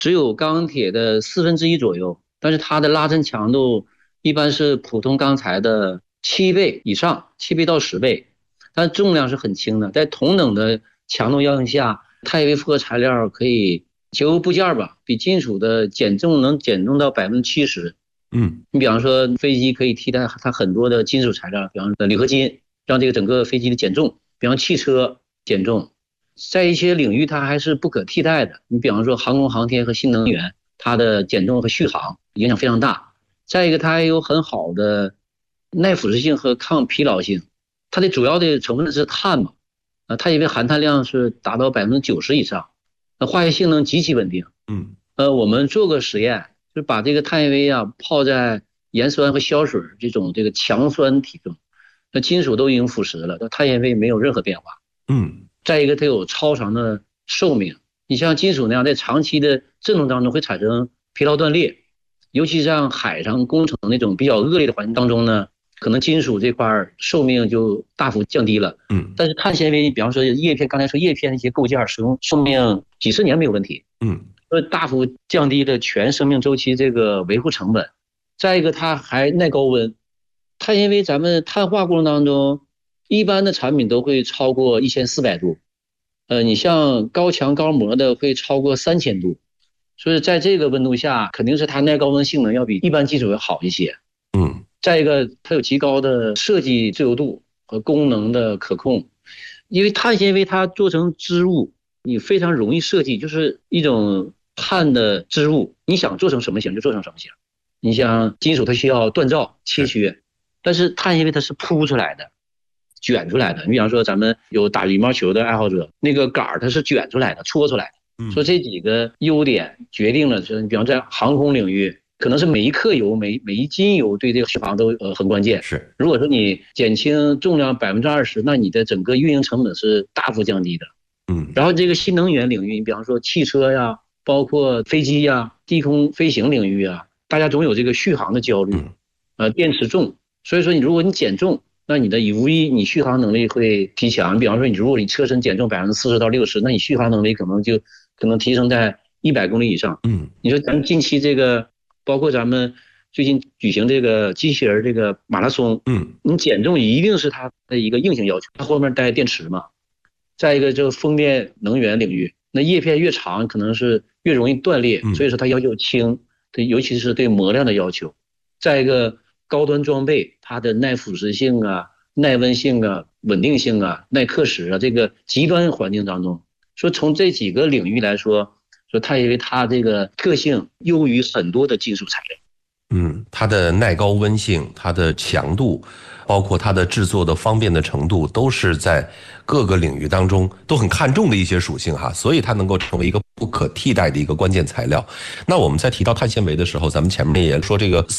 只有钢铁的1/4左右，但是它的拉伸强度一般是普通钢材的7倍以上，7倍到10倍，但重量是很轻的。在同等的强度要求下，钛微复合材料可以结构部件吧，比金属的减重能减重到70%。你比方说飞机可以替代它很多的金属材料，比方说铝合金，让这个整个飞机的减重，比方汽车减重，在一些领域它还是不可替代的。你比方说航空航天和新能源，它的减重和续航影响非常大。再一个，它还有很好的耐腐蚀性和抗疲劳性。它的主要的成分是碳嘛，它因为含碳量是达到90%以上，化学性能极其稳定。我们做个实验，就把这个碳纤维啊泡在盐酸和硝水这个强酸体中，那金属都已经腐蚀了，那碳纤维没有任何变化。再一个，它有超长的寿命。你像金属那样，在长期的振动当中会产生疲劳断裂，尤其像海上工程那种比较恶劣的环境当中呢，可能金属这块寿命就大幅降低了。但是碳纤维，比方说叶片，刚才说叶片那些构件使用寿命几十年没有问题。大幅降低了全生命周期这个维护成本。再一个，它还耐高温。碳纤维咱们碳化过程当中，一般的产品都会超过1400度，你像高强高膜的会超过3000度，所以在这个温度下，肯定是它耐高温性能要比一般金属要好一些。再一个，它有极高的设计自由度和功能的可控，因为碳纤维它做成织物，你非常容易设计，就是一种碳的织物，你想做成什么形就做成什么形。你像金属它需要锻造切削，但是碳纤维它是铺出来的，卷出来的。你比方说咱们有打羽毛球的爱好者，那个杆它是卷出来的，搓出来的。说这几个优点决定了，就是比方在航空领域，可能是每一克油、每一斤油对这个续航都很关键。 是， 如果说你减轻重量20%，那你的整个运营成本是大幅降低的。然后这个新能源领域，你比方说汽车呀，包括飞机呀、低空飞行领域啊，大家总有这个续航的焦虑。电池重，所以说如果你减重，那你的无疑你续航能力会提强。比方说如果你车身减重40%到60%，那你续航能力可能提升在100公里以上。你说咱们近期这个，包括咱们最近举行这个机器人这个马拉松，你减重一定是它的一个硬性要求，它后面带电池嘛。再一个，这个风电能源领域，那叶片越长，可能是越容易断裂，所以说它要求轻，尤其是对磨亮的要求。再一个，高端装备它的耐腐蚀性啊、耐温性啊、稳定性啊、耐克蚀啊，这个极端环境当中，说从这几个领域来说它因为它这个特性优于很多的金属材料。 它的耐高温性、它的强度，包括它的制作的方便的程度，都是在各个领域当中都很看重的一些属性哈，所以它能够成为一个不可替代的一个关键材料。那我们在提到碳纤维的时候，咱们前面也说这个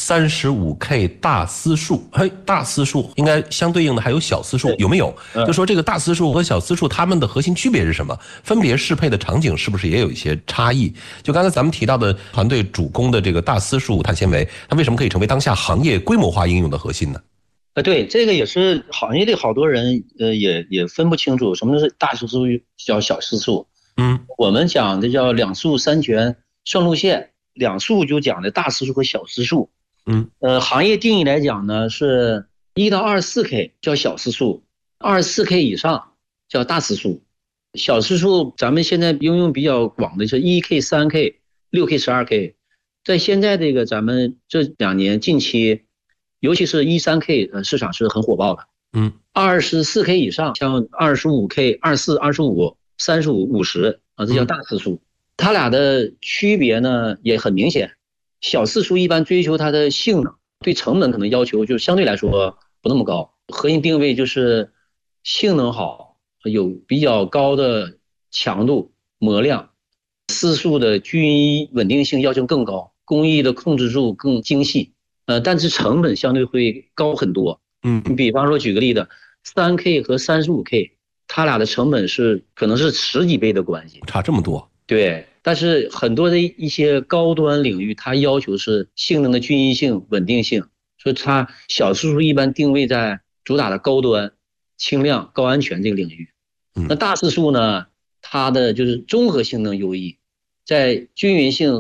35K 大丝束，大丝束应该相对应的还有小丝束，有没有？就说这个大丝束和小丝束它们的核心区别是什么？分别适配的场景是不是也有一些差异？就刚才咱们提到的团队主攻的这个大丝束碳纤维，它为什么可以成为当下行业规模化应用的核心呢？ 对，这个也是行业里好多人也分不清楚什么是大丝束叫小丝束。我们讲的叫两束三全双路线，两束就讲的大丝束和小丝束。行业定义来讲呢，是1到24K 叫小丝束，24K 以上叫大丝束。小丝束咱们现在应用比较广的是1K、3K、6K、12K。在现在这个咱们这2年近期，尤其是13K 市场是很火爆的。24K 以上，像25K、24、25、35、50啊，这叫大丝束。它俩的区别呢也很明显。小丝束一般追求它的性能，对成本可能要求就相对来说不那么高，核心定位就是性能好，有比较高的强度、磨亮，丝束的均一稳定性要求更高，工艺的控制度更精细。但是成本相对会高很多。你比方说举个例子，3K 和35K，它俩的成本可能是10几倍的关系， 差这么多。 对，但是很多的一些高端领域，它要求是性能的均一性、稳定性，所以它小丝束一般定位在主打的高端、轻量、高安全这个领域。那大丝束呢，它的就是综合性能优异，在均匀性